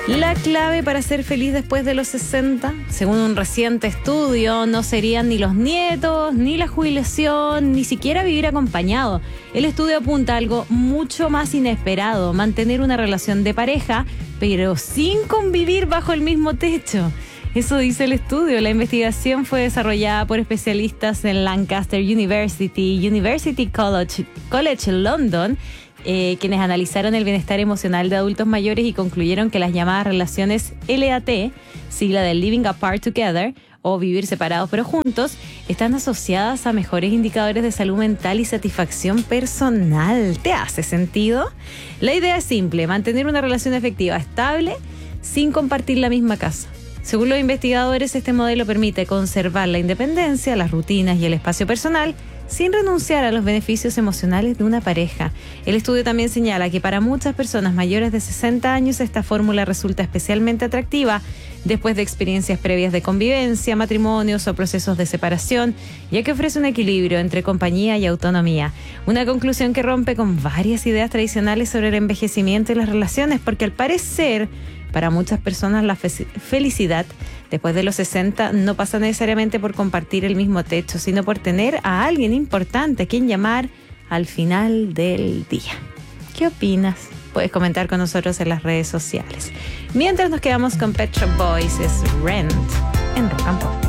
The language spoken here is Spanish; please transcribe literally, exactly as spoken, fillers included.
La clave para ser feliz después de los sesenta, según un reciente estudio, no serían ni los nietos, ni la jubilación, ni siquiera vivir acompañado. El estudio apunta a algo mucho más inesperado: mantener una relación de pareja, pero sin convivir bajo el mismo techo. Eso dice el estudio. La investigación fue desarrollada por especialistas en Lancaster University, University College, College London, Eh, quienes analizaron el bienestar emocional de adultos mayores y concluyeron que las llamadas relaciones L A T, sigla de Living Apart Together, o vivir separados pero juntos, están asociadas a mejores indicadores de salud mental y satisfacción personal. ¿Te hace sentido? La idea es simple: mantener una relación efectiva estable sin compartir la misma casa. Según los investigadores, este modelo permite conservar la independencia, las rutinas y el espacio personal, sin renunciar a los beneficios emocionales de una pareja. El estudio también señala que para muchas personas mayores de sesenta años esta fórmula resulta especialmente atractiva después de experiencias previas de convivencia, matrimonios o procesos de separación, ya que ofrece un equilibrio entre compañía y autonomía. Una conclusión que rompe con varias ideas tradicionales sobre el envejecimiento y las relaciones, porque al parecer, para muchas personas la fe- felicidad después de los sesenta no pasa necesariamente por compartir el mismo techo, sino por tener a alguien importante a quien llamar al final del día. ¿Qué opinas? Puedes comentar con nosotros en las redes sociales. Mientras nos quedamos con Pet Shop Boys, es Rent en Rock and Pop.